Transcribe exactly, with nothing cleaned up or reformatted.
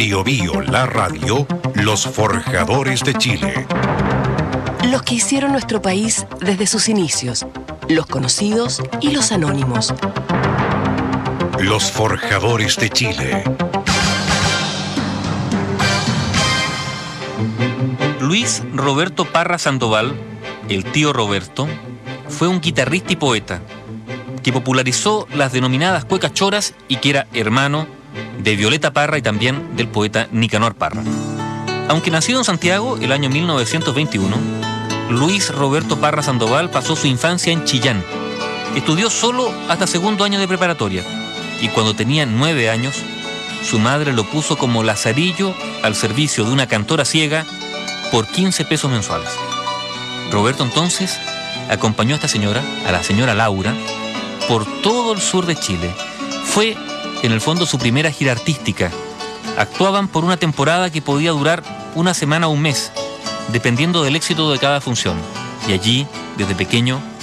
Bio Bio, la radio, los forjadores de Chile. Los que hicieron nuestro país desde sus inicios, los conocidos y los anónimos. Los forjadores de Chile. Luis Roberto Parra Sandoval, el tío Roberto, fue un guitarrista y poeta que popularizó las denominadas cuecas choras y que era hermano de Violeta Parra y también del poeta Nicanor Parra. Aunque nacido en Santiago el año mil novecientos veintiuno, Luis Roberto Parra Sandoval pasó su infancia en Chillán. Estudió solo hasta segundo año de preparatoria y cuando tenía nueve años, su madre lo puso como lazarillo al servicio de una cantora ciega por quince pesos mensuales. Roberto entonces acompañó a esta señora, a la señora Laura, por todo el sur de Chile. Fue, en el fondo, su primera gira artística. Actuaban por una temporada que podía durar una semana o un mes, dependiendo del éxito de cada función. Y allí, desde pequeño,